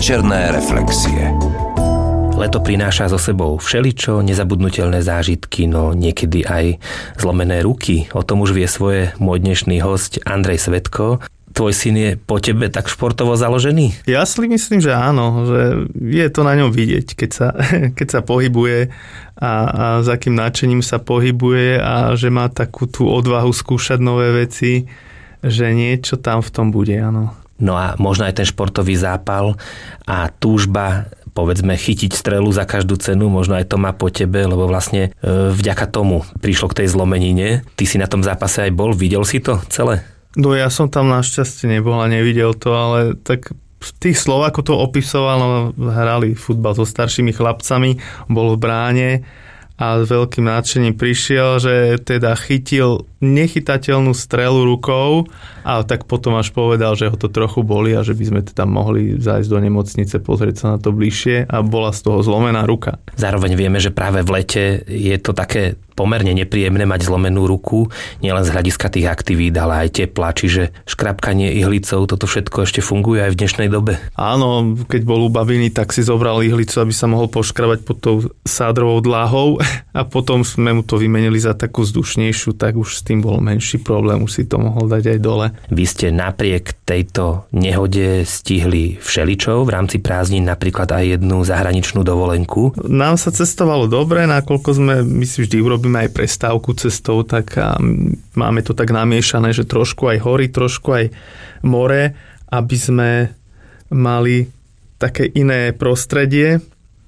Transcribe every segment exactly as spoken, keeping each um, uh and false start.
Večerné reflexie. Leto prináša so sebou všeličo, nezabudnutelné zážitky, no niekedy aj zlomené ruky. O tom už vie svoje môj dnešný hosť Andrej Svetko. Tvoj syn je po tebe tak športovo založený? Ja si myslím, že áno, že je to na ňom vidieť, keď sa, keď sa pohybuje a, a s akým nadšením sa pohybuje a že má takú tú odvahu skúšať nové veci, že niečo tam v tom bude, áno. No a možno aj ten športový zápal a túžba, povedzme, chytiť strelu za každú cenu, možno aj to má po tebe, lebo vlastne e, vďaka tomu prišlo k tej zlomenine. Ty si na tom zápase aj bol, videl si to celé? No ja som tam našťastie nebol a nevidel to, ale tak tých Slovákov to opisoval, no, hrali futbal so staršími chlapcami, bol v bráne a s veľkým nadšením prišiel, že teda chytil nechytateľnú strelu rukou a tak potom až povedal, že ho to trochu boli a že by sme teda mohli zájsť do nemocnice, pozrieť sa na to bližšie a bola z toho zlomená ruka. Zároveň vieme, že práve v lete je to také pomerne nepríjemné mať zlomenú ruku, nielen z hľadiska tých aktivít, ale aj tepla, čiže škrapkanie ihlicou, toto všetko ešte funguje aj v dnešnej dobe. Áno, keď bol u babiny, tak si zobral ihlicu, aby sa mohol poškrabať pod tou sádrovou dláhou a potom sme mu to vymenili za takú vzdušnejšiu, tak už s tým bol menší problém, už si to mohol dať aj dole. Vy ste napriek tejto nehode stihli všeličo v rámci prázdnin, napríklad aj jednu zahraničnú dovolenku. Nám sa cestovalo dobre, nakoľko sme, my si vždy urobíme aj prestávku cestou, tak máme to tak namiešané, že trošku aj hory, trošku aj more, aby sme mali také iné prostredie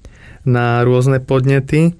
na rôzne podnety.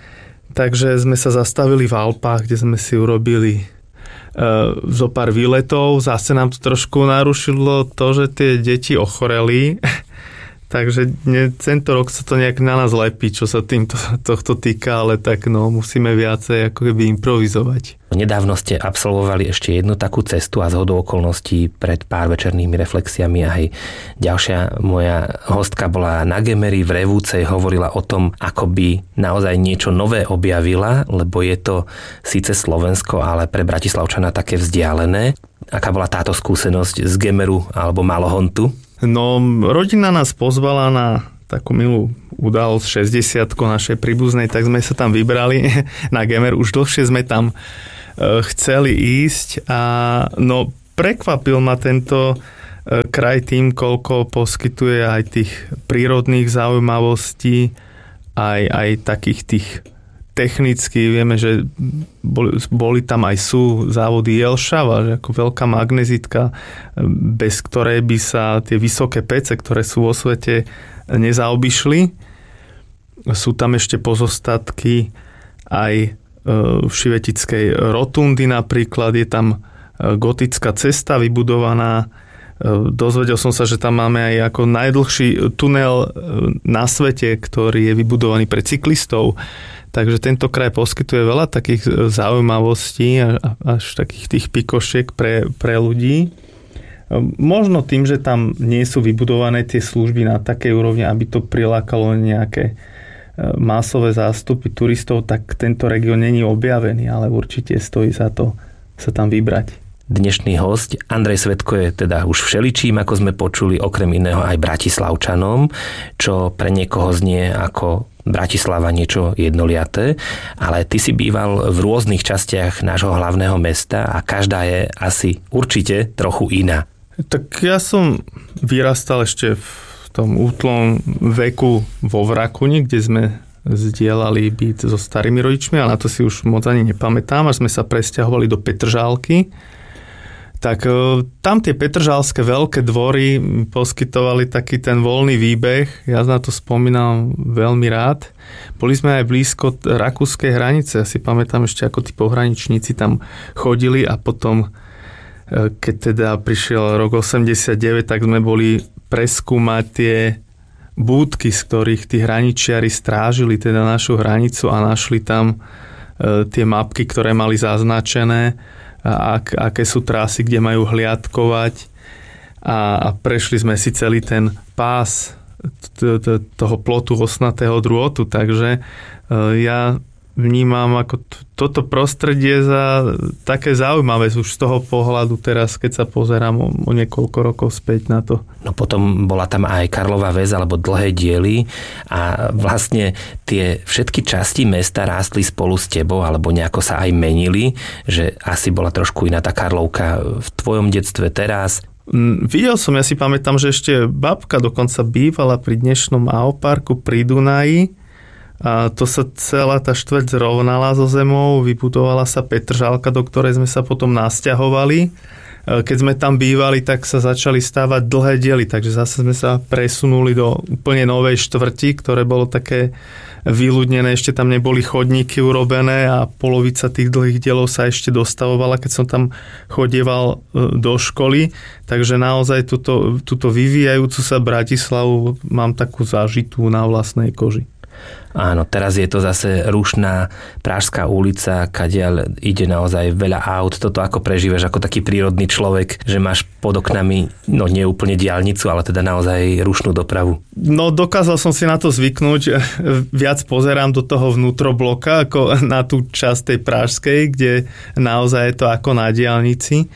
Takže sme sa zastavili v Alpách, kde sme si urobili uh, zo pár výletov. Zase nám to trošku narušilo to, že tie deti ochoreli. Takže ne, tento rok sa to nejak na nás lepí, čo sa týmto tohto týka, ale tak no, musíme viacej ako keby improvizovať. Nedávno ste absolvovali ešte jednu takú cestu a zhodou okolností pred pár večernými reflexiami a aj ďalšia moja hostka bola na Gemeri v Revúcej, hovorila o tom, ako by naozaj niečo nové objavila, lebo je to síce Slovensko, ale pre Bratislavčana také vzdialené. Aká bola táto skúsenosť z Gemeru alebo Malohontu? No, rodina nás pozvala na takú milú udalosť šesťdesiatku našej príbuznej, tak sme sa tam vybrali na Gemer. Už dlhšie sme tam e, chceli ísť a no, prekvapil ma tento e, kraj tým, koľko poskytuje aj tých prírodných zaujímavostí, aj, aj takých tých technicky, vieme, že boli, boli tam aj sú závody Jelšava, že ako veľká magnezitka, bez ktorej by sa tie vysoké pece, ktoré sú vo svete, nezaobišli. Sú tam ešte pozostatky aj v Šivetickej rotundy napríklad, je tam gotická cesta vybudovaná. Dozvedel som sa, že tam máme aj ako najdlhší tunel na svete, ktorý je vybudovaný pre cyklistov. Takže tento kraj poskytuje veľa takých zaujímavostí až takých tých pikošiek pre, pre ľudí. Možno tým, že tam nie sú vybudované tie služby na takej úrovni, aby to prilákalo nejaké masové zástupy turistov, tak tento región není objavený, ale určite stojí za to sa tam vybrať. Dnešný hosť Andrej Svetko je teda už všeličím, ako sme počuli, okrem iného aj Bratislavčanom, čo pre niekoho znie ako Bratislava niečo jednoliaté, ale ty si býval v rôznych častiach nášho hlavného mesta a každá je asi určite trochu iná. Tak ja som vyrastal ešte v tom útlom veku vo Vrakuni, kde sme zdieľali byt so starými rodičmi, ale na to si už moc ani nepamätám, až sme sa presťahovali do Petržálky. Tak tam tie petržalské veľké dvory poskytovali taký ten voľný výbeh. Ja na to spomínam veľmi rád. Boli sme aj blízko rakúskej hranice. Ja si pamätám ešte, ako tí pohraničníci tam chodili a potom, keď teda prišiel rok osemdesiatdeväť, tak sme boli preskúmať tie búdky, z ktorých tí hraničiari strážili teda našu hranicu a našli tam tie mapky, ktoré mali zaznačené, a ak, aké sú trasy, kde majú hliadkovať a, a prešli sme si celý ten pás t- t- toho plotu osnatého drôtu, takže ja vnímam ako t- toto prostredie za také zaujímavé už z toho pohľadu teraz, keď sa pozerám o, o niekoľko rokov späť na to. No potom bola tam aj Karlova väz alebo Dlhé diely a vlastne tie všetky časti mesta rástli spolu s tebou alebo nejako sa aj menili, že asi bola trošku iná tá Karlovka v tvojom detstve teraz. Videl som, ja si pamätám, že ešte babka dokonca bývala pri dnešnom á ó parku pri Dunaji. A to sa celá tá štvrť zrovnala so zemou, vybudovala sa Petržalka, do ktorej sme sa potom nasťahovali. Keď sme tam bývali, tak sa začali stávať Dlhé diely, takže zase sme sa presunuli do úplne novej štvrti, ktoré bolo také vyľudnené, ešte tam neboli chodníky urobené a polovica tých Dlhých dielov sa ešte dostavovala, keď som tam chodieval do školy. Takže naozaj túto, túto vyvíjajúcu sa Bratislavu mám takú zažitú na vlastnej koži. Áno, teraz je to zase rušná Pražská ulica, kadiaľ ide naozaj veľa aut. Toto ako prežívaš ako taký prírodný človek, že máš pod oknami, no nie úplne diaľnicu, ale teda naozaj rušnú dopravu. No dokázal som si na to zvyknúť. Viac pozerám do toho vnútrobloka ako na tú časť tej pražskej, kde naozaj je to ako na diaľnici.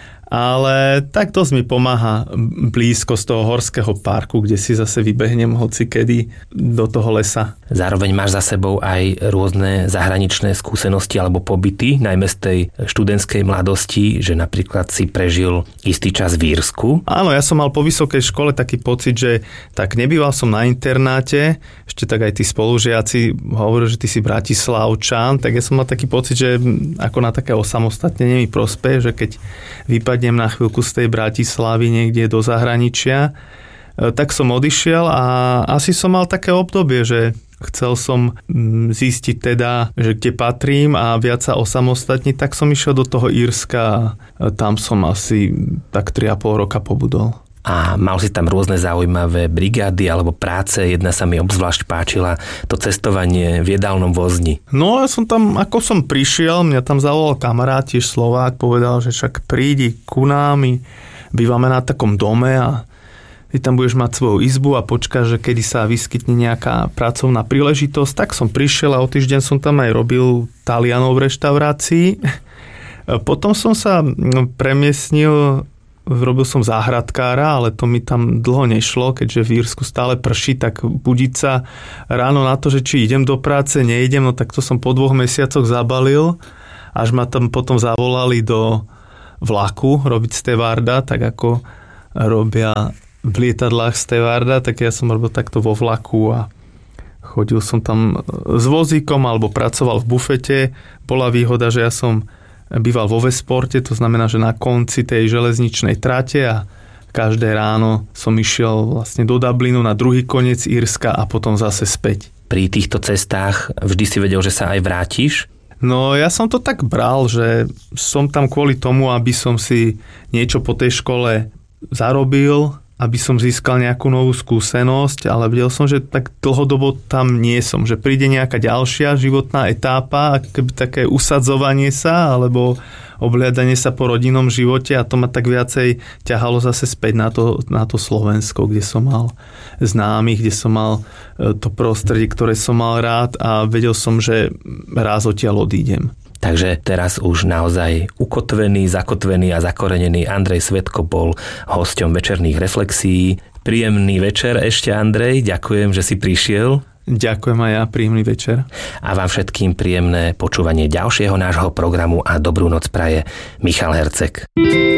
Ale tak dosť mi pomáha blízko z toho horského parku, kde si zase vybehnem hocikedy do toho lesa. Zároveň máš za sebou aj rôzne zahraničné skúsenosti alebo pobyty, najmä z tej študentskej mladosti, že napríklad si prežil istý čas v Írsku. Áno, ja som mal po vysokej škole taký pocit, že tak nebýval som na internáte, ešte tak aj tí spolužiaci hovorili, že ty si Bratislavčan, tak ja som mal taký pocit, že ako na také osamostatnenie mi prospe, že keď vypadne na chvíľku z tej Bratislavy niekde do zahraničia, tak som odišiel a asi som mal také obdobie, že chcel som zistiť teda, že kde patrím a viac sa osamostatniť, tak som išiel do toho Írska a tam som asi tak tri a pol roka pobudol. A mal si tam rôzne zaujímavé brigády alebo práce. Jedna sa mi obzvlášť páčila, to cestovanie v jedálnom vozni. No ja som tam, ako som prišiel, mňa tam zavolal kamarát, tiež Slovák, povedal, že však prídi ku nám, my bývame na takom dome a ty tam budeš mať svoju izbu a počkáš, že kedy sa vyskytne nejaká pracovná príležitosť. Tak som prišiel a o týždeň som tam aj robil Talianov v reštaurácii. Potom som sa premiestnil, robil som záhradkára, ale to mi tam dlho nešlo, keďže v Írsku stále prší, tak budiť sa ráno na to, že či idem do práce, neidem, no tak to som po dvoch mesiacoch zabalil, až ma tam potom zavolali do vlaku robiť stevarda, tak ako robia v lietadlách stevarda, tak ja som robil takto vo vlaku a chodil som tam s vozíkom alebo pracoval v bufete. Bola výhoda, že ja som býval vo Vesporte, to znamená, že na konci tej železničnej trate a každé ráno som išiel vlastne do Dublinu na druhý koniec Írska a potom zase späť. Pri týchto cestách vždy si vedel, že sa aj vrátiš? No ja som to tak bral, že som tam kvôli tomu, aby som si niečo po tej škole zarobil, aby som získal nejakú novú skúsenosť, ale videl som, že tak dlhodobo tam nie som, že príde nejaká ďalšia životná etápa, akoby také usadzovanie sa, alebo obhliadanie sa po rodinnom živote a to ma tak viacej ťahalo zase späť na to, na to Slovensko, kde som mal známych, kde som mal to prostredie, ktoré som mal rád a vedel som, že raz odtiaľ odídem. Takže teraz už naozaj ukotvený, zakotvený a zakorenený Andrej Svetko bol hosťom Večerných reflexií. Príjemný večer ešte, Andrej, ďakujem, že si prišiel. Ďakujem aj ja, príjemný večer. A vám všetkým príjemné počúvanie ďalšieho nášho programu a dobrú noc praje Michal Herceg.